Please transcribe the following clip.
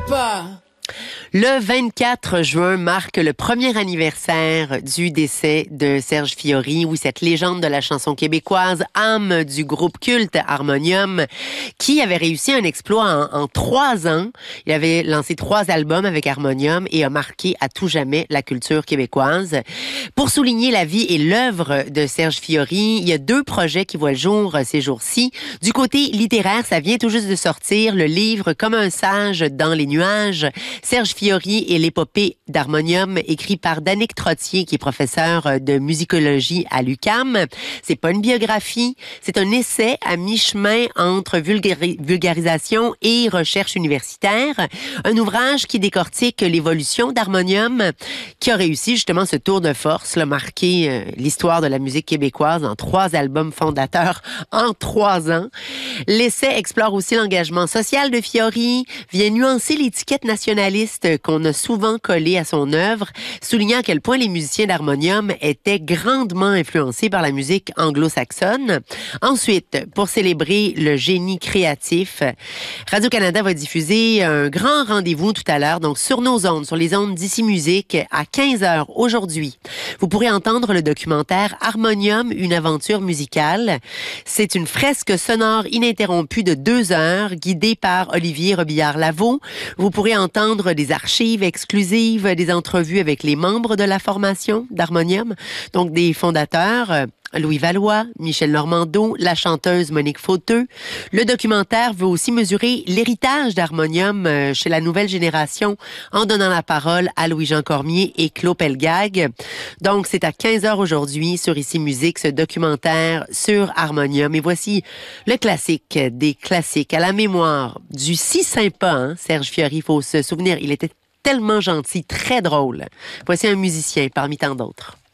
pas. Le 24 juin marque le premier anniversaire du décès de Serge Fiori, oui, cette légende de la chanson québécoise, âme du groupe culte Harmonium, qui avait réussi un exploit en 3 ans. Il avait lancé 3 albums avec Harmonium et a marqué à tout jamais la culture québécoise. Pour souligner la vie et l'œuvre de Serge Fiori, il y a 2 projets qui voient le jour ces jours-ci. Du côté littéraire, ça vient tout juste de sortir, le livre Comme un sage dans les nuages, Serge Fiori et l'épopée d'Harmonium, écrit par Danick Trottier, qui est professeur de musicologie à l'UQAM. C'est pas une biographie, c'est un essai à mi-chemin entre vulgarisation et recherche universitaire. Un ouvrage qui décortique l'évolution d'Harmonium, qui a réussi justement ce tour de force, là, marquer l'histoire de la musique québécoise en 3 albums fondateurs en 3 ans. L'essai explore aussi l'engagement social de Fiori, vient nuancer l'étiquette nationaliste qu'on a souvent collée à son œuvre, soulignant à quel point les musiciens d'Harmonium étaient grandement influencés par la musique anglo-saxonne. Ensuite, pour célébrer le génie créatif, Radio-Canada va diffuser un grand rendez-vous tout à l'heure, donc sur nos ondes, sur les ondes d'Ici Musique, à 15h aujourd'hui. Vous pourrez entendre le documentaire Harmonium, une aventure musicale. C'est une fresque sonore ininterrompue de 2 heures, guidée par Olivier Robillard-Lavaux. Vous pourrez entendre des archives exclusives, des entrevues avec les membres de la formation d'Harmonium, donc des fondateurs, Louis Valois, Michel Normando, la chanteuse Monique Fauteux. Le documentaire veut aussi mesurer l'héritage d'Harmonium chez la nouvelle génération en donnant la parole à Louis-Jean Cormier et Claude Pelgag. Donc, c'est à 15h aujourd'hui sur Ici Musique, ce documentaire sur Harmonium. Et voici le classique des classiques à la mémoire du si sympa, Serge Fiori. Il faut se souvenir, il était tellement gentil, très drôle. Voici un musicien parmi tant d'autres.